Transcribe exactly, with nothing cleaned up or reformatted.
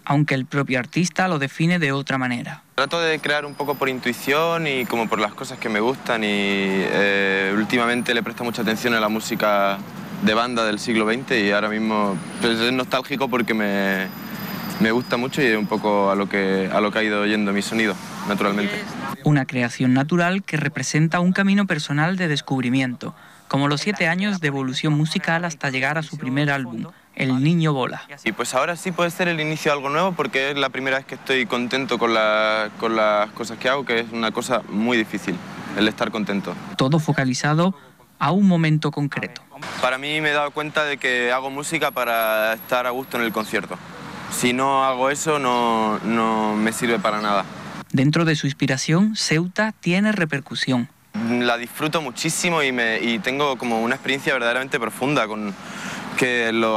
aunque el propio artista lo define de otra manera. Trato de crear un poco por intuición y como por las cosas que me gustan y eh, últimamente le presto mucha atención a la música de banda del siglo veinte y ahora mismo pues, es nostálgico porque me, me gusta mucho y es un poco a lo que, a lo que ha ido yendo mi sonido, naturalmente. Una creación natural que representa un camino personal de descubrimiento, como los siete años de evolución musical hasta llegar a su primer álbum, El Niño Bola. Y pues ahora sí puede ser el inicio de algo nuevo porque es la primera vez que estoy contento con, la, con las cosas que hago, que es una cosa muy difícil, el estar contento. Todo focalizado a un momento concreto. Para mí me he dado cuenta de que hago música para estar a gusto en el concierto. Si no hago eso no, no me sirve para nada. Dentro de su inspiración, Ceuta tiene repercusión. La disfruto muchísimo y, me, y tengo como una experiencia verdaderamente profunda con que lo